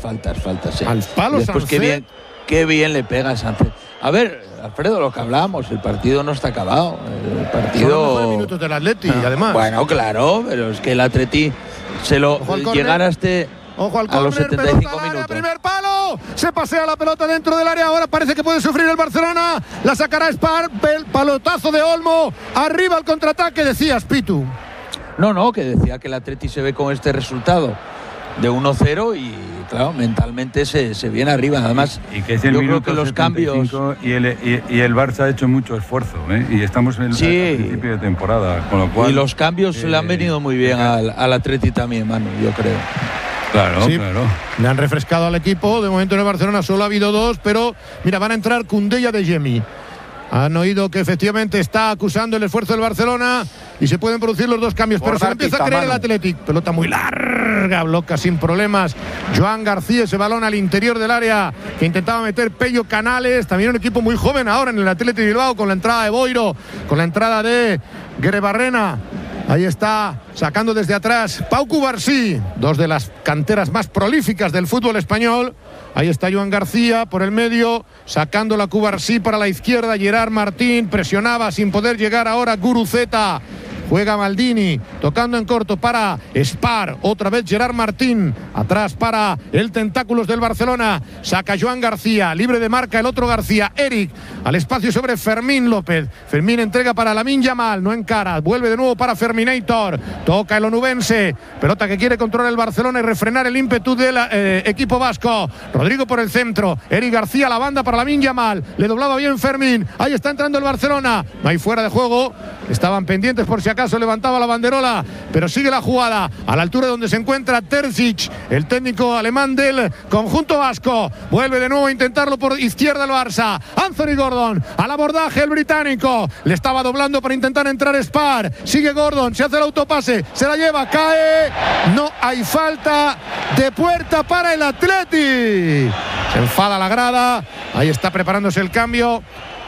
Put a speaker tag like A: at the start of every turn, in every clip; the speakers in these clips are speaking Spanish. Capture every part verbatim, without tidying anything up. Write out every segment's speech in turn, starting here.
A: faltas, faltas. ¿eh?
B: Al palo
A: después
B: Sánchez.
A: Qué bien, qué bien le pega a Sánchez. A ver, Alfredo, lo que hablábamos, el partido no está acabado. El partido.
B: Son los mejores minutos del Atleti,
A: ah,
B: además.
A: Bueno, claro, pero es que el Atleti se lo llegar a este.
B: Ojo al
A: a los
B: córner,
A: setenta y cinco
B: pelota al área,
A: minutos.
B: primer palo, se pasea la pelota dentro del área, ahora parece que puede sufrir el Barcelona, la sacará Spar, el palotazo de Olmo, arriba el contraataque, decías, Pitu.
A: No, no, que decía que el Atleti se ve con este resultado de uno cero y claro, mentalmente se, se viene arriba. Además,
C: y que es el
A: yo creo que los cambios
C: y el, y, y el Barça ha hecho mucho esfuerzo, ¿eh? Y estamos en el
A: sí.
C: principio de temporada, con lo cual
A: y los cambios eh, le han venido muy bien eh, al, al Atleti también, Manu, yo creo.
C: Claro,
B: sí,
C: claro.
B: Le han refrescado al equipo. De momento en el Barcelona solo ha habido dos, pero mira, van a entrar Koundé y Adeyemi. Han oído que efectivamente está acusando el esfuerzo del Barcelona y se pueden producir los dos cambios, pero se le empieza a creer el Athletic. Pelota muy larga, bloca sin problemas Joan García, ese balón al interior del área que intentaba meter Pello Canales. También un equipo muy joven ahora en el Athletic Bilbao, con la entrada de Boiro, con la entrada de Guerebarrena. Ahí está, sacando desde atrás Pau Cubarsí, dos de las canteras más prolíficas del fútbol español. Ahí está Joan García por el medio, sacando la Cubarsí para la izquierda. Gerard Martín presionaba sin poder llegar ahora Guruceta. Juega Maldini, tocando en corto para Spar, otra vez Gerard Martín, atrás para el Tentáculos del Barcelona, saca Joan García, libre de marca el otro García, Eric, al espacio sobre Fermín López, Fermín entrega para Lamine Yamal, no encara, vuelve de nuevo para Ferminator, toca el onubense, pelota que quiere controlar el Barcelona y refrenar el ímpetu del eh, equipo vasco, Rodrigo por el centro, Eric García, la banda para Lamine Yamal, le doblaba bien Fermín, ahí está entrando el Barcelona, no hay fuera de juego, estaban pendientes por si acaso levantaba la banderola, pero sigue la jugada a la altura donde se encuentra Terzic, el técnico alemán del conjunto vasco. Vuelve de nuevo a intentarlo por izquierda el Barça. Anthony Gordon al abordaje, el británico le estaba doblando para intentar entrar Spar, sigue Gordon, se hace el autopase, se la lleva, cae, no hay falta de puerta para el Atleti. Se enfada la grada, ahí está preparándose el cambio.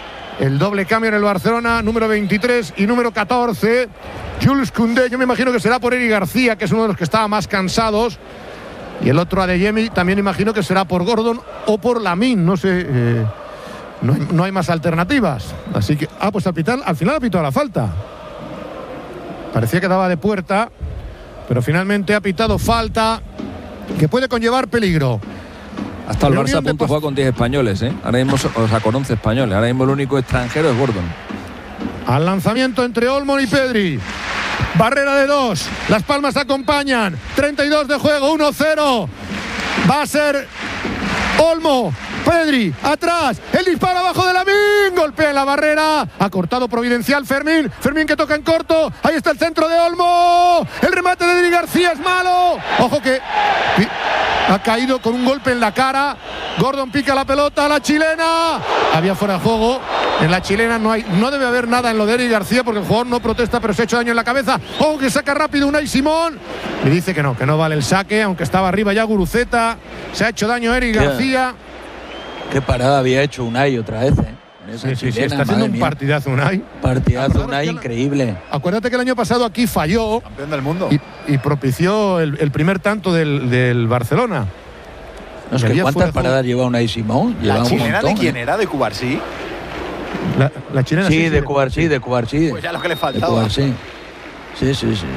B: El doble cambio en el Barcelona, número veintitrés y número catorce. Jules Koundé, yo me imagino que será por Eric García, que es uno de los que estaba más cansados. Y el otro Adeyemi, también imagino que será por Gordon o por Lamine, no sé. Eh, no, hay, no hay más alternativas. Así que, ah, pues al, pitar, al final ha pitado la falta. Parecía que daba de puerta, pero finalmente ha pitado falta que puede conllevar peligro.
D: Hasta el Barça a punto juega con diez españoles, ¿eh? Ahora mismo, o sea, con once españoles. Ahora mismo el único extranjero es Gordon.
B: Al lanzamiento entre Olmo y Pedri. Barrera de dos. Las palmas acompañan. treinta y dos de juego, uno cero. Va a ser Olmo. Pedri, atrás, el disparo abajo de Lamine, golpea en la barrera, ha cortado providencial Fermín, Fermín que toca en corto, ahí está el centro de Olmo, el remate de Eric García es malo, ojo que ha caído con un golpe en la cara, Gordon pica la pelota, la chilena, había fuera de juego, en la chilena no hay, no debe haber nada en lo de Eric García porque el jugador no protesta pero se ha hecho daño en la cabeza, ojo que saca rápido Unai Simón, y dice que no, que no vale el saque, aunque estaba arriba ya Guruceta, se ha hecho daño Eric García.
A: Qué parada había hecho Unai otra vez, ¿eh?
B: Sí, sí, chilena, sí, está haciendo un mía. partidazo Unai.
A: Partidazo Unai increíble.
B: Acuérdate que el año pasado aquí falló.
E: Campeón del mundo.
B: Y, y propició el, el primer tanto del, del Barcelona.
A: No, es que ¿cuántas paradas lleva Unai Simón?
E: ¿La
A: lleva
E: chilena
A: montón,
E: de quién
A: ¿eh?
E: era? ¿De Cubarsí?
B: La, la chilena
A: sí,
B: sí,
A: sí, de Cubarsí, de Cubarsí.
E: Pues ya lo que le faltaba.
A: De Cubarsí. Sí, sí, sí.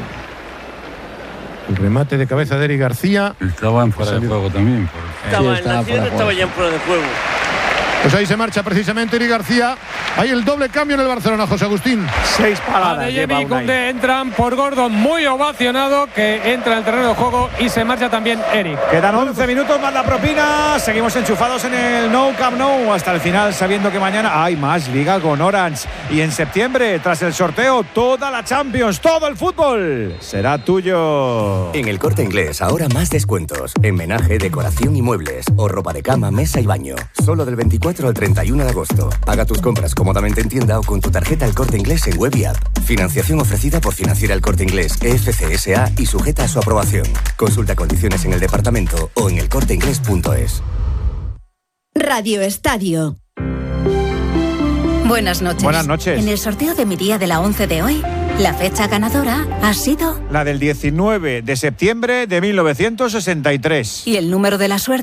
B: El remate de cabeza de Eric García.
C: Estaba en fuera de juego también.
F: Por... Estaba, sí, estaba, en la estaba ya en fuera de juego.
B: Pues ahí se marcha precisamente Eric García. Hay el doble cambio en el Barcelona, José Agustín.
G: Seis paradas. Adeyemi y Koundé entran por Gordon, muy ovacionado, que entra en el terreno de juego y se marcha también Eric.
H: Quedan once minutos más la propina. Seguimos enchufados en el Nou Camp Nou hasta el final, sabiendo que mañana hay más Liga con Orange. Y en septiembre, tras el sorteo, toda la Champions, todo el fútbol será tuyo.
I: En El Corte Inglés, ahora más descuentos. En menaje, decoración y muebles. O ropa de cama, mesa y baño. Solo del veinticuatro al treinta y uno de agosto. Paga tus compras cómodamente en tienda o con tu tarjeta El Corte Inglés en web y app. Financiación ofrecida por Financiera El Corte Inglés E F C S A y sujeta a su aprobación. Consulta condiciones en el departamento o en el corte inglés punto es.
J: Radio Estadio. Buenas noches.
H: Buenas noches.
J: En el sorteo de mi día de la once de hoy, la fecha ganadora ha sido...
H: La del diecinueve de septiembre de mil novecientos sesenta y tres.
J: ¿Y el número de la suerte?